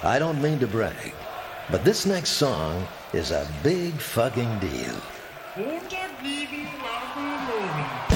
I don't mean to brag, but this next song is a big fucking deal.